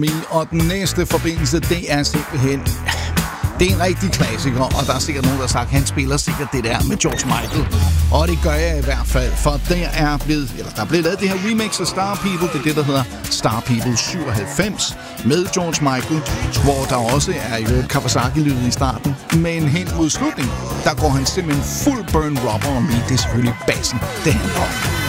Og den næste forbindelse, det er simpelthen... Det er en rigtig klassiker, og der er sikkert nogen, der har sagt, at han spiller sikkert det der med George Michael. Og det gør jeg i hvert fald, for der er blevet lavet det her remix af Star People. Det er det, der hedder Star People 97 med George Michael, hvor der også er jo Kawasaki-lyden i starten. Men hen mod slutningen, der går han simpelthen fuld burn rubber, og det er selvfølgelig bassen, det handler om.